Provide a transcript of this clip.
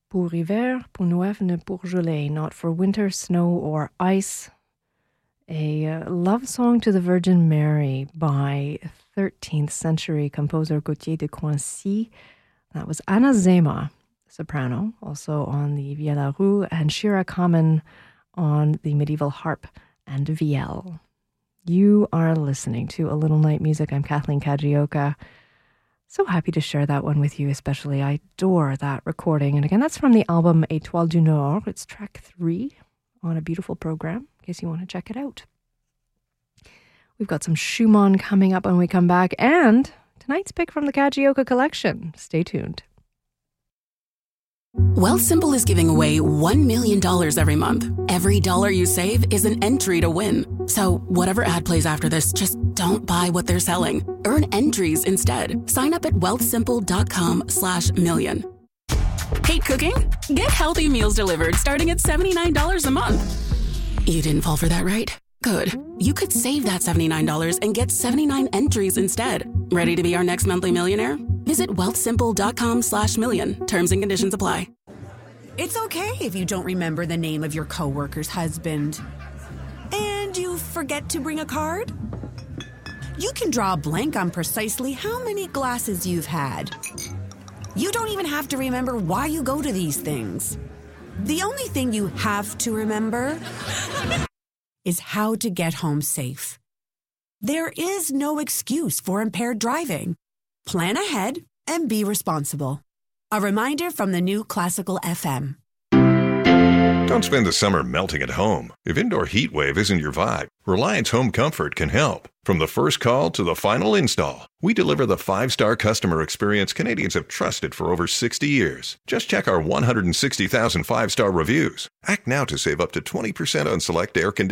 Pour hiver, pour neuf, ne pour gelée, not for winter, snow, or ice. A love song to the Virgin Mary by 13th century composer Gauthier de Coincy. That was Anna Zema, soprano, also on the vielle-à-roux, and Shira Kamen on the medieval harp and vielle. You are listening to A Little Night Music. I'm Kathleen Kajioka. So happy to share that one with you, especially. I adore that recording. And again, that's from the album Étoile du Nord. It's track 3 on a beautiful program, in case you want to check it out. We've got some Schumann coming up when we come back, and tonight's pick from the Kajioka collection. Stay tuned. Wealthsimple is giving away $1 million every month. Every dollar you save is an entry to win. So whatever ad plays after this, just don't buy what they're selling. Earn entries instead. Sign up at wealthsimple.com/million. Hate cooking? Get healthy meals delivered starting at $79 a month. You didn't fall for that, right? Good. You could save that $79 and get 79 entries instead. Ready to be our next monthly millionaire? Visit wealthsimple.com/million. Terms and conditions apply. It's okay if you don't remember the name of your coworker's husband. And you forget to bring a card? You can draw a blank on precisely how many glasses you've had. You don't even have to remember why you go to these things. The only thing you have to remember is how to get home safe. There is no excuse for impaired driving. Plan ahead and be responsible. A reminder from the new Classical FM. Don't spend the summer melting at home. If indoor heat wave isn't your vibe, Reliance Home Comfort can help. From the first call to the final install, we deliver the 5-star customer experience Canadians have trusted for over 60 years. Just check our 160,000 5-star reviews. Act now to save up to 20% on select air conditioning